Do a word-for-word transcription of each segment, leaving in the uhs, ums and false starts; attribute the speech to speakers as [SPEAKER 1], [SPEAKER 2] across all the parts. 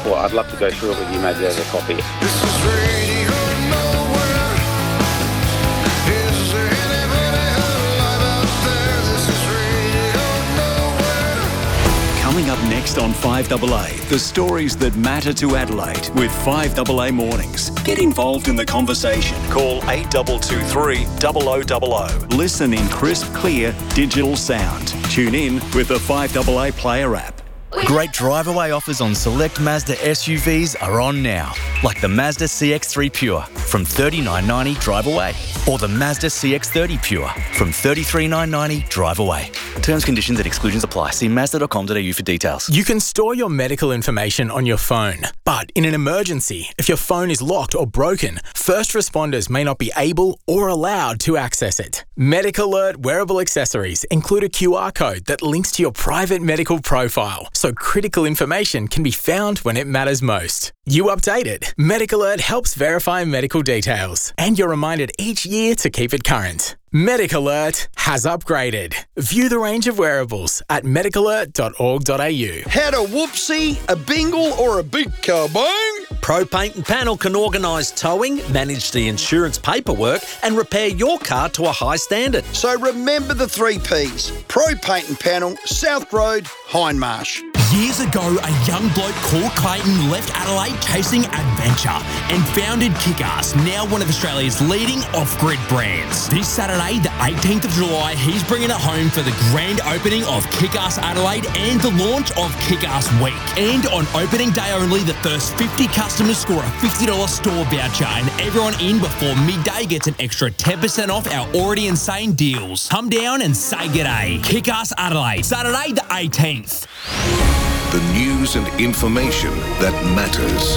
[SPEAKER 1] Well, I'd love to go through it with you, maybe over coffee.
[SPEAKER 2] This is Radio Nowhere. Is there anybody alive out there? This is Radio Nowhere.
[SPEAKER 3] Coming up next on five A A, the stories that matter to Adelaide with five A A Mornings. Get involved in the conversation. Call eight two two three, zero zero zero zero. Listen in crisp, clear, digital sound. Tune in with the five A A Player app.
[SPEAKER 4] Great drive-away offers on select Mazda S U Vs are on now, like the Mazda C X three Pure from thirty-nine ninety drive away, or the Mazda C X thirty Pure from thirty-three nine ninety drive away. Terms, conditions and exclusions apply. See mazda dot com dot a u for details.
[SPEAKER 5] You can store your medical information on your phone, but in an emergency, if your phone is locked or broken, first responders may not be able or allowed to access it. MedicAlert wearable accessories include a Q R code that links to your private medical profile, so critical information can be found when it matters most. You update it. MedicAlert helps verify medical details, and you're reminded each year to keep it current. MedicAlert has upgraded. View the range of wearables at medic alert dot org dot a u.
[SPEAKER 6] Had a whoopsie, a bingle or a big kabong?
[SPEAKER 7] Pro Paint and Panel can organise towing, manage the insurance paperwork and repair your car to a high standard.
[SPEAKER 6] So remember the three Ps. Pro Paint and Panel, South Road, Hindmarsh.
[SPEAKER 8] Years ago, a young bloke called Clayton left Adelaide chasing adventure and founded Kickass, now one of Australia's leading off-grid brands. This Saturday, the eighteenth of July, he's bringing it home for the grand opening of Kickass Adelaide and the launch of Kickass Week. And on opening day only, the first fifty customers score a fifty dollars store voucher, and everyone in before midday gets an extra ten percent off our already insane deals. Come down and say g'day. Kickass Adelaide, Saturday the eighteenth.
[SPEAKER 9] The news and information that matters.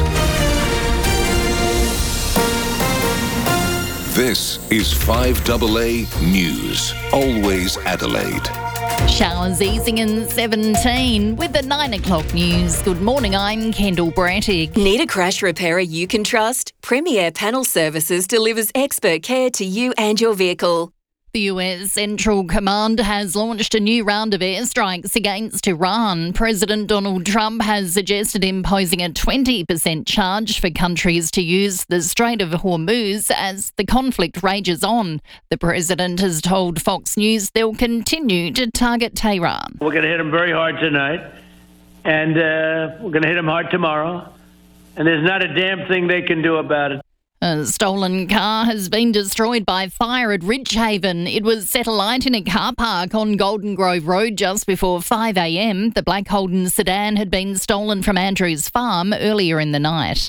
[SPEAKER 9] This is five A A News. Always Adelaide.
[SPEAKER 10] Showers easing in seventeen with the nine o'clock news. Good morning, I'm Kendall Brattig.
[SPEAKER 11] Need a crash repairer you can trust? Premier Panel Services delivers expert care to you and your vehicle.
[SPEAKER 10] The U S Central Command has launched a new round of airstrikes against Iran. President Donald Trump has suggested imposing a twenty percent charge for countries to use the Strait of Hormuz as the conflict rages on. The president has told Fox News they'll continue to target Tehran.
[SPEAKER 12] We're going to hit them very hard tonight, and uh, we're going to hit them hard tomorrow, and there's not a damn thing they can do about it.
[SPEAKER 10] A stolen car has been destroyed by fire at Ridgehaven. It was set alight in a car park on Golden Grove Road just before five a m. The black Holden sedan had been stolen from Andrews Farm earlier in the night.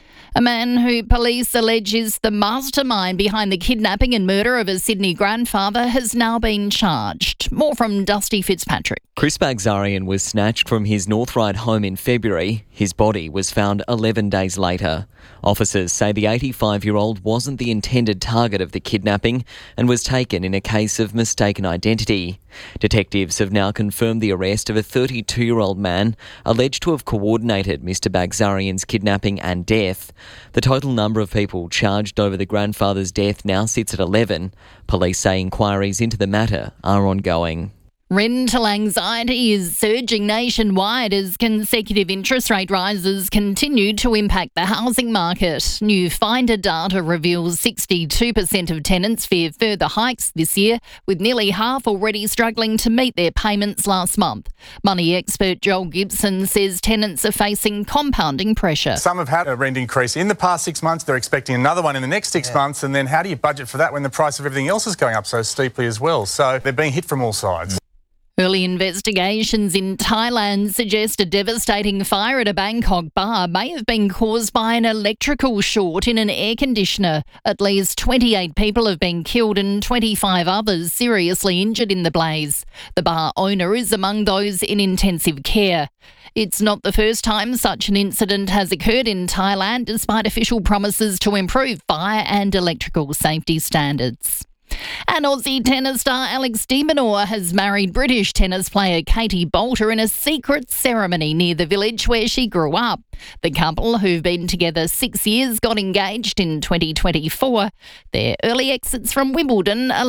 [SPEAKER 10] A man who police allege is the mastermind behind the kidnapping and murder of a Sydney grandfather has now been charged. More from Dusty Fitzpatrick.
[SPEAKER 13] Chris Bagzarian was snatched from his North Ryde home in February. His body was found eleven days later. Officers say the eighty-five-year-old wasn't the intended target of the kidnapping and was taken in a case of mistaken identity. Detectives have now confirmed the arrest of a thirty-two-year-old man alleged to have coordinated Mister Bagzarian's kidnapping and death. The total number of people charged over the grandfather's death now sits at eleven. Police say inquiries into the matter are ongoing.
[SPEAKER 10] Rental anxiety is surging nationwide as consecutive interest rate rises continue to impact the housing market. New Finder data reveals sixty-two percent of tenants fear further hikes this year, with nearly half already struggling to meet their payments last month. Money expert Joel Gibson says tenants are facing compounding pressure.
[SPEAKER 14] Some have had a rent increase in the past six months. They're expecting another one in the next six yeah. months. And then how do you budget for that when the price of everything else is going up so steeply as well? So they're being hit from all sides.
[SPEAKER 10] Early investigations in Thailand suggest a devastating fire at a Bangkok bar may have been caused by an electrical short in an air conditioner. At least twenty-eight people have been killed and twenty-five others seriously injured in the blaze. The bar owner is among those in intensive care. It's not the first time such an incident has occurred in Thailand, despite official promises to improve fire and electrical safety standards. And Aussie tennis star Alex de Minaur has married British tennis player Katie Boulter in a secret ceremony near the village where she grew up. The couple, who've been together six years, got engaged in twenty twenty-four. Their early exits from Wimbledon are